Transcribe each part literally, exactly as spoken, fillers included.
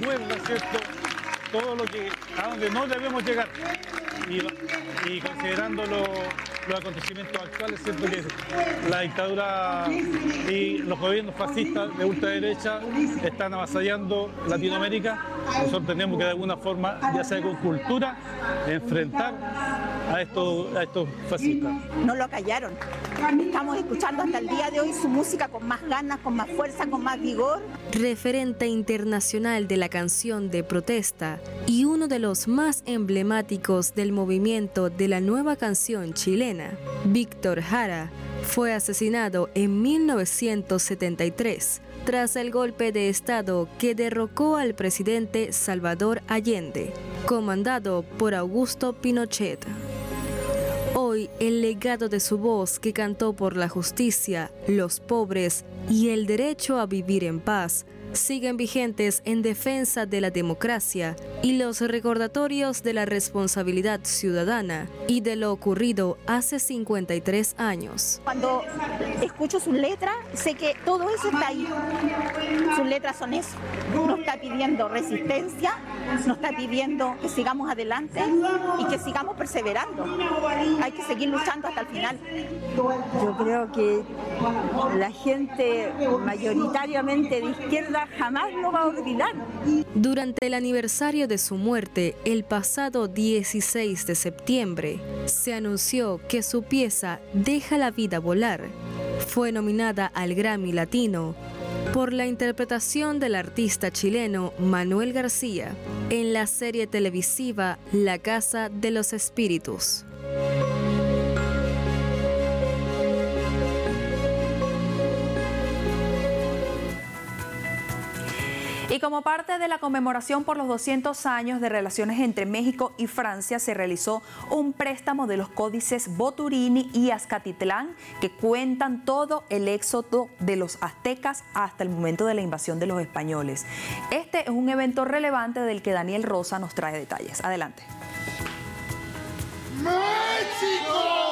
recuerda, ¿cierto?, todo lo que, a donde no debemos llegar. Y, y considerando lo, los acontecimientos actuales, ¿cierto?, que la dictadura y los gobiernos fascistas de ultraderecha están avasallando Latinoamérica, nosotros tenemos que de alguna forma, ya sea con cultura, enfrentar a estos, a estos fascistas. No lo callaron. Estamos escuchando hasta el día de hoy su música con más ganas, con más fuerza, con más vigor. Referente internacional de la canción de protesta y uno de los más emblemáticos del movimiento de la nueva canción chilena, Víctor Jara, fue asesinado en mil novecientos setenta y tres tras el golpe de Estado que derrocó al presidente Salvador Allende, comandado por Augusto Pinochet. Hoy, el legado de su voz que cantó por la justicia, los pobres y el derecho a vivir en paz siguen vigentes en defensa de la democracia y los recordatorios de la responsabilidad ciudadana y de lo ocurrido hace cincuenta y tres años. Cuando escucho sus letras, sé que todo eso está ahí. Sus letras son eso. Nos está pidiendo resistencia, nos está pidiendo que sigamos adelante y que sigamos perseverando. Hay que seguir luchando hasta el final. Yo creo que la gente mayoritariamente de izquierda jamás lo va a olvidar. Durante el aniversario de su muerte, el pasado dieciséis de septiembre, se anunció que su pieza Deja la vida volar fue nominada al Grammy Latino por la interpretación del artista chileno Manuel García en la serie televisiva La Casa de los Espíritus. Y como parte de la conmemoración por los doscientos años de relaciones entre México y Francia, se realizó un préstamo de los códices Boturini y Azcatitlán que cuentan todo el éxodo de los aztecas hasta el momento de la invasión de los españoles. Este es un evento relevante del que Daniel Rosa nos trae detalles. Adelante. ¡México!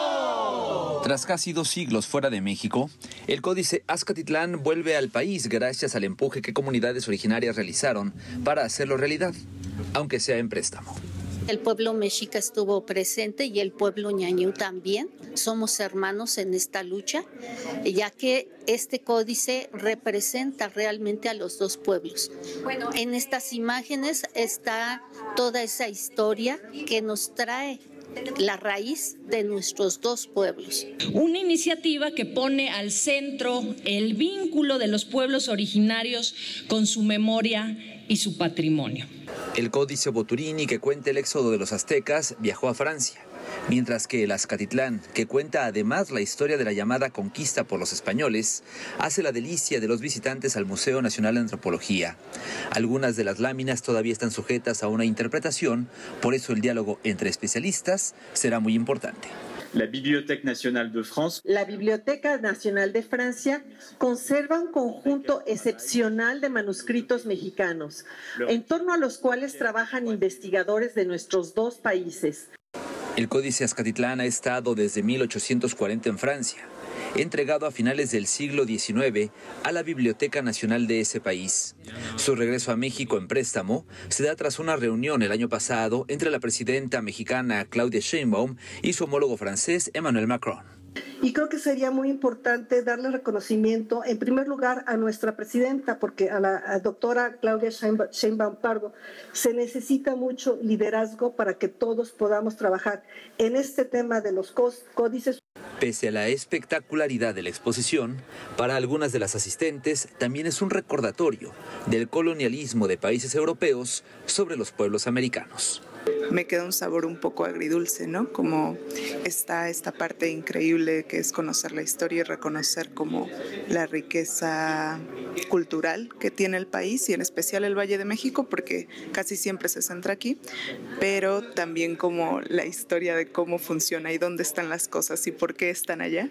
Tras casi dos siglos fuera de México, el Códice Azcatitlán vuelve al país gracias al empuje que comunidades originarias realizaron para hacerlo realidad, aunque sea en préstamo. El pueblo mexica estuvo presente y el pueblo ñañú también. Somos hermanos en esta lucha, ya que este códice representa realmente a los dos pueblos. Bueno, en estas imágenes está toda esa historia que nos trae la raíz de nuestros dos pueblos. Una iniciativa que pone al centro el vínculo de los pueblos originarios con su memoria y su patrimonio. El Códice Boturini, que cuenta el éxodo de los aztecas, viajó a Francia, mientras que el Azcatitlán, que cuenta además la historia de la llamada conquista por los españoles, hace la delicia de los visitantes al Museo Nacional de Antropología. Algunas de las láminas todavía están sujetas a una interpretación, por eso el diálogo entre especialistas será muy importante. La Bibliothèque Nationale de France. La Biblioteca Nacional de Francia conserva un conjunto excepcional de manuscritos mexicanos, en torno a los cuales trabajan investigadores de nuestros dos países. El Códice Azcatitlán ha estado desde mil ochocientos cuarenta en Francia, entregado a finales del siglo diecinueve a la Biblioteca Nacional de ese país. Su regreso a México en préstamo se da tras una reunión el año pasado entre la presidenta mexicana Claudia Sheinbaum y su homólogo francés Emmanuel Macron. Y creo que sería muy importante darle reconocimiento, en primer lugar, a nuestra presidenta, porque a la a doctora Claudia Sheinbaum Pardo se necesita mucho liderazgo para que todos podamos trabajar en este tema de los códices. Pese a la espectacularidad de la exposición, para algunas de las asistentes también es un recordatorio del colonialismo de países europeos sobre los pueblos americanos. Me queda un sabor un poco agridulce, ¿no? Como está esta parte increíble que es conocer la historia y reconocer como la riqueza cultural que tiene el país y en especial el Valle de México, porque casi siempre se centra aquí, pero también como la historia de cómo funciona y dónde están las cosas y por qué están allá,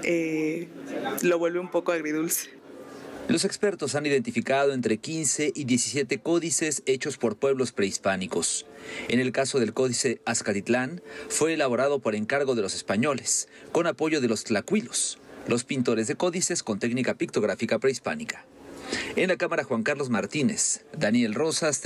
eh, lo vuelve un poco agridulce. Los expertos han identificado entre quince y diecisiete códices hechos por pueblos prehispánicos. En el caso del Códice Azcatitlán, fue elaborado por encargo de los españoles, con apoyo de los tlacuilos, los pintores de códices con técnica pictográfica prehispánica. En la cámara, Juan Carlos Martínez, Daniel Rosas.